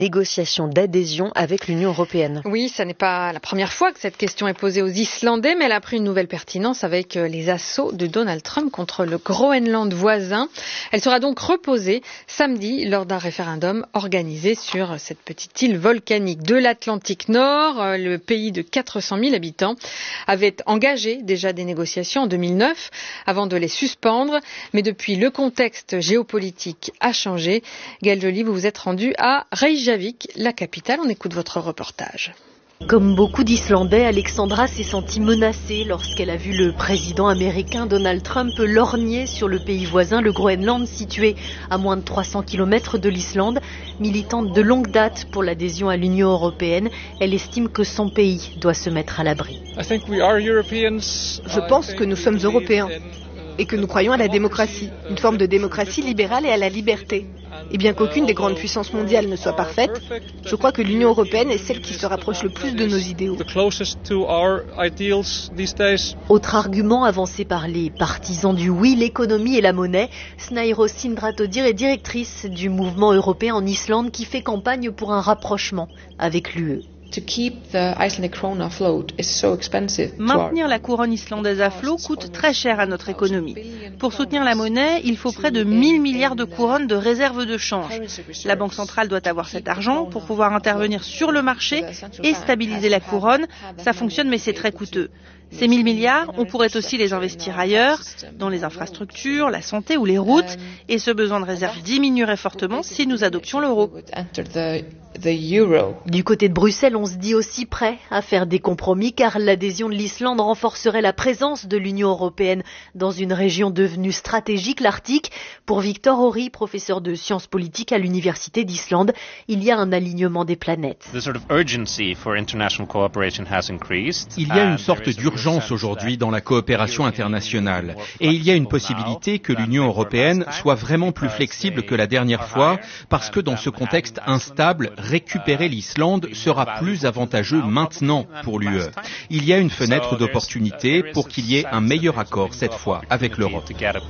négociations d'adhésion avec l'Union européenne. Oui, ça n'est pas la première fois que cette question est posée aux Islandais, mais elle a pris une nouvelle pertinence avec les assauts de Donald Trump contre le Groenland voisin. Elle sera donc reposée samedi lors d'un référendum organisé sur cette petite île volcanique de l'Atlantique Nord. Le pays de 400 000 habitants avait engagé déjà des négociations en 2009 avant de les suspendre, mais depuis le contexte géopolitique a changé. Gaëlle Joly, vous vous êtes rendue à Reykjavik, la capitale. On écoute votre reportage. Comme beaucoup d'Islandais, Alexandra s'est sentie menacée lorsqu'elle a vu le président américain Donald Trump lorgner sur le pays voisin, le Groenland, situé à moins de 300 km de l'Islande. Militante de longue date pour l'adhésion à l'Union européenne, elle estime que son pays doit se mettre à l'abri. Je pense que nous sommes Européens et que nous croyons à la démocratie, une forme de démocratie libérale et à la liberté. Et bien qu'aucune des grandes puissances mondiales ne soit parfaite, je crois que l'Union européenne est celle qui se rapproche le plus de nos idéaux. Autre argument avancé par les partisans du oui, l'économie et la monnaie. Snæro Sindradóttir est directrice du mouvement européen en Islande qui fait campagne pour un rapprochement avec l'UE. Maintenir la couronne islandaise à flot coûte très cher à notre économie. Pour soutenir la monnaie, il faut près de 1 000 milliards de couronnes de réserves de change. La Banque centrale doit avoir cet argent pour pouvoir intervenir sur le marché et stabiliser la couronne. Ça fonctionne, mais c'est très coûteux. Ces 1 000 milliards, on pourrait aussi les investir ailleurs, dans les infrastructures, la santé ou les routes, et ce besoin de réserve diminuerait fortement si nous adoptions l'euro. Du côté de Bruxelles, on se dit aussi prêt à faire des compromis car l'adhésion de l'Islande renforcerait la présence de l'Union européenne dans une région devenue stratégique, l'Arctique. Pour Victor Horry, professeur de sciences politiques à l'Université d'Islande, il y a un alignement des planètes. Il y a une sorte d'urgence aujourd'hui dans la coopération internationale et il y a une possibilité que l'Union européenne soit vraiment plus flexible que la dernière fois parce que dans ce contexte instable, récupérer l'Islande sera plus avantageux maintenant pour l'UE. Il y a une fenêtre d'opportunité pour qu'il y ait un meilleur accord cette fois avec l'Europe.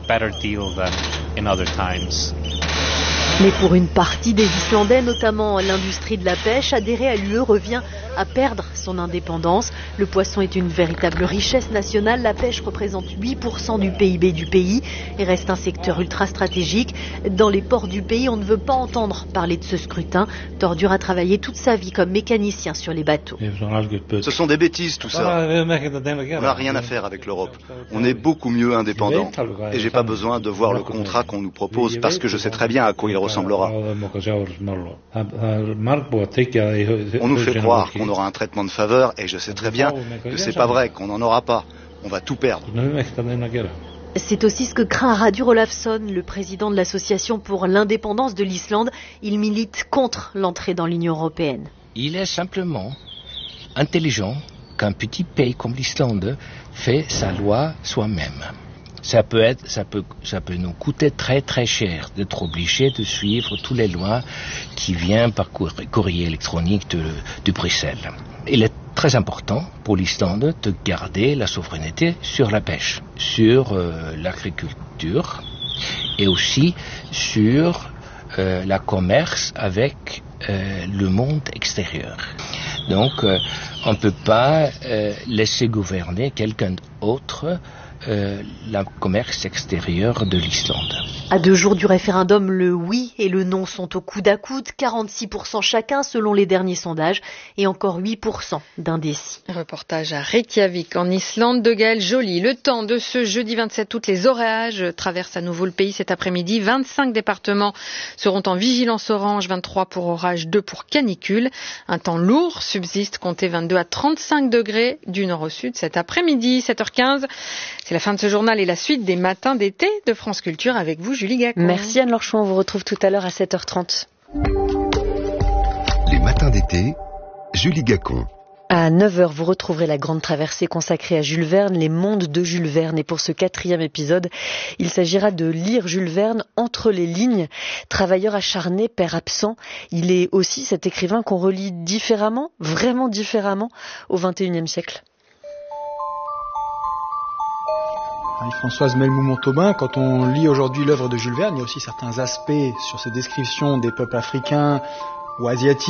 Mais pour une partie des Islandais, notamment l'industrie de la pêche, adhérer à l'UE revient à perdre son indépendance. Le poisson est une véritable richesse nationale. La pêche représente 8% du PIB du pays et reste un secteur ultra stratégique. Dans les ports du pays, on ne veut pas entendre parler de ce scrutin. Tordur a travaillé toute sa vie comme mécanicien sur les bateaux. Ce sont des bêtises tout ça. On n'a rien à faire avec l'Europe. On est beaucoup mieux indépendants. Et j'ai pas besoin de voir le contrat qu'on nous propose parce que je sais très bien à quoi il ressemblera. On nous fait croire qu'on aura un traitement de faveur et je sais très bien que c'est pas vrai, qu'on n'en aura pas. On va tout perdre. C'est aussi ce que craint Radur Olafsson, le président de l'association pour l'indépendance de l'Islande. Il milite contre l'entrée dans l'Union européenne. Il est simplement intelligent qu'un petit pays comme l'Islande fait sa loi soi-même. Ça peut nous coûter très très cher d'être obligé de suivre toutes les lois qui viennent par courrier électronique de Bruxelles. Il est très important pour l'Islande de garder la souveraineté sur la pêche, sur l'agriculture et aussi sur le commerce avec le monde extérieur. Donc on ne peut pas laisser gouverner quelqu'un d'autre le commerce extérieur de l'Islande. À 2 jours du référendum, le oui et le non sont au coude à coude, 46% chacun selon les derniers sondages et encore 8% d'indécis. Reportage à Reykjavik en Islande de Gaëlle Joly. Le temps de ce jeudi 27 août, les orages traversent à nouveau le pays cet après-midi. 25 départements seront en vigilance orange, 23 pour orage, 2 pour canicule. Un temps lourd subsiste, comptez 22 à 35 degrés du nord au sud cet après-midi, 7h15. C'est la fin de ce journal et la suite des matins d'été de France Culture avec vous, Julie Gacon. Merci Anne-Laure Chouin, on vous retrouve tout à l'heure à 7h30. Les matins d'été, Julie Gacon. À 9h, vous retrouverez la grande traversée consacrée à Jules Verne, les mondes de Jules Verne. Et pour ce 4e épisode, il s'agira de lire Jules Verne entre les lignes. Travailleur acharné, père absent, il est aussi cet écrivain qu'on relit différemment, vraiment différemment, au XXIe siècle. Marie-Françoise Melmoumont-Aubin, quand on lit aujourd'hui l'œuvre de Jules Verne, il y a aussi certains aspects sur ses descriptions des peuples africains ou asiatique.